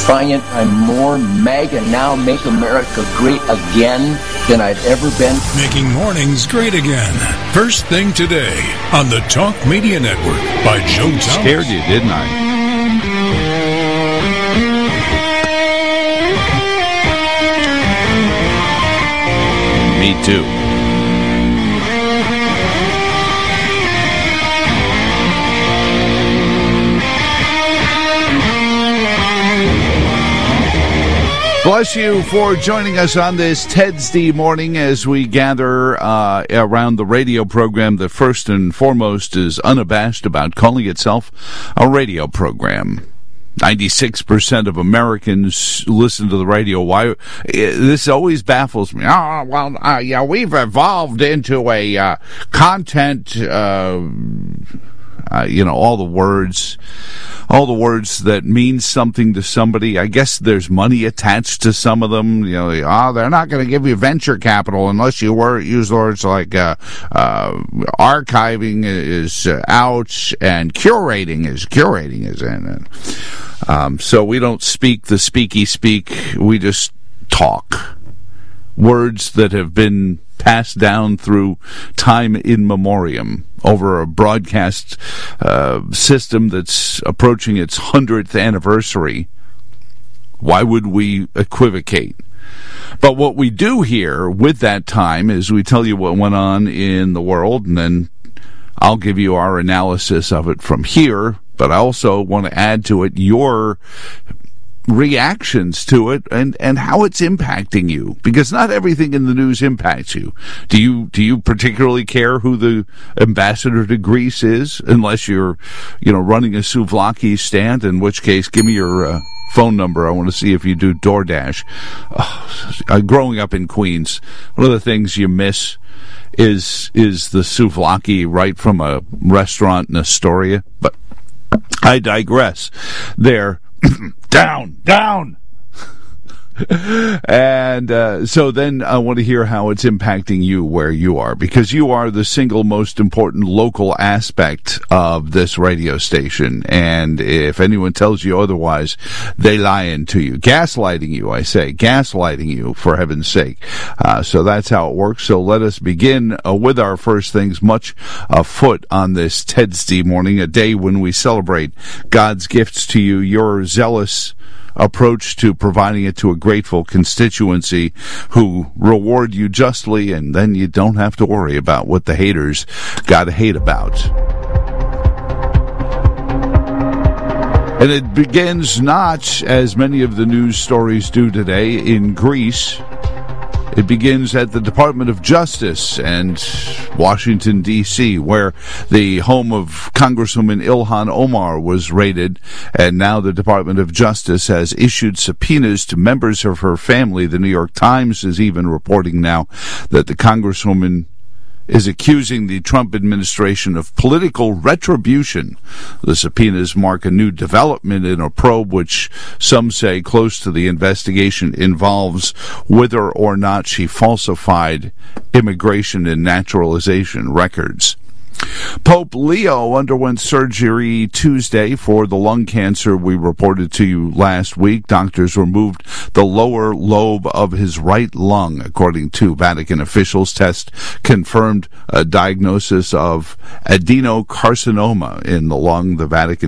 defiant. I'm more MAGA now, Make America Great Again, than I've ever been. Making mornings great again. First thing today on the Talk Media Network by Joe Thomas. Scared you, didn't I? Me too. Bless you for joining us on this Tedsday morning as we gather around the radio program that first and foremost is unabashed about calling itself a radio program. 96% of Americans listen to the radio. Why? This always baffles me. Oh, well, yeah, we've evolved into a content, all the words that mean something to somebody. I guess there's money attached to some of them. They're not going to give you venture capital unless you use words like archiving is out and curating is in. So we don't speak the speaky speak. We just talk. Words that have been passed down through time in memoriam over a broadcast system that's approaching its 100th anniversary. Why would we equivocate? But what we do here with that time is we tell you what went on in the world, and then I'll give you our analysis of it from here, but I also want to add to it your reactions to it and how it's impacting you, because not everything in the news impacts you. Do you particularly care who the ambassador to Greece is, unless you're running a souvlaki stand, in which case give me your phone number. I want to see if you do DoorDash. Growing up in Queens, one of the things you miss is the souvlaki right from a restaurant in Astoria, but I digress. There. Down. And so then I want to hear how it's impacting you where you are, because you are the single most important local aspect of this radio station. And if anyone tells you otherwise, they lying to you. Gaslighting you, I say. Gaslighting you, for heaven's sake. So that's how it works. So let us begin with our first things much afoot on this Tedsday morning, a day when we celebrate God's gifts to you, your zealous approach to providing it to a grateful constituency who reward you justly, and then you don't have to worry about what the haters got to hate about. And it begins not, as many of the news stories do today, in Greece. It begins at the Department of Justice and Washington, D.C., where the home of Congresswoman Ilhan Omar was raided, and now the Department of Justice has issued subpoenas to members of her family. The New York Times is even reporting now that the Congresswoman is accusing the Trump administration of political retribution. The subpoenas mark a new development in a probe which some say, close to the investigation, involves whether or not she falsified immigration and naturalization records. Pope Leo underwent surgery Tuesday for the lung cancer we reported to you last week. Doctors removed the lower lobe of his right lung, according to Vatican officials. Test confirmed a diagnosis of adenocarcinoma in the lung. The Vatican